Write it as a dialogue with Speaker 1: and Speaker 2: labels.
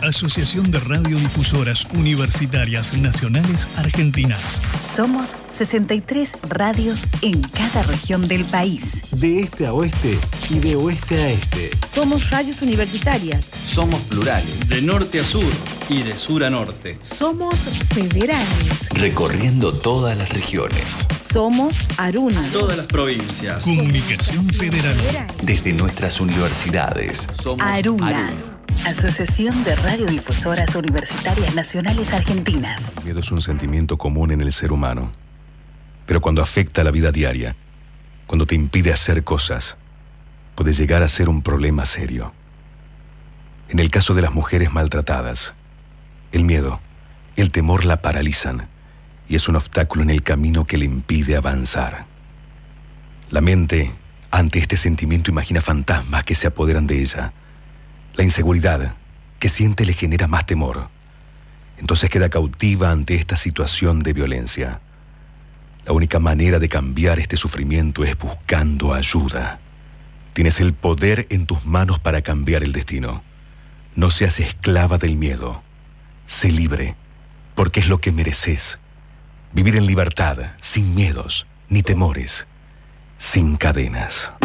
Speaker 1: Asociación de Radiodifusoras Universitarias Nacionales Argentinas.
Speaker 2: Somos 63 radios en cada región del país.
Speaker 3: De este a oeste y de oeste a este.
Speaker 4: Somos radios universitarias.
Speaker 5: Somos plurales.
Speaker 6: De norte a sur y de sur a norte.
Speaker 4: Somos federales.
Speaker 5: Recorriendo todas las regiones.
Speaker 4: Somos Aruna.
Speaker 6: Todas las provincias.
Speaker 1: Comunicación Federal.
Speaker 5: Desde nuestras universidades.
Speaker 2: Somos Aruna. Asociación de Radiodifusoras Universitarias Nacionales Argentinas.
Speaker 7: El miedo es un sentimiento común en el ser humano, pero cuando afecta la vida diaria, cuando te impide hacer cosas, puede llegar a ser un problema serio. En el caso de las mujeres maltratadas, el miedo, el temor la paralizan y es un obstáculo en el camino que le impide avanzar. La mente, ante este sentimiento, imagina fantasmas que se apoderan de ella. La inseguridad que siente le genera más temor. Entonces queda cautiva ante esta situación de violencia. La única manera de cambiar este sufrimiento es buscando ayuda. Tienes el poder en tus manos para cambiar el destino. No seas esclava del miedo. Sé libre, porque es lo que mereces. Vivir en libertad, sin miedos ni temores, sin cadenas.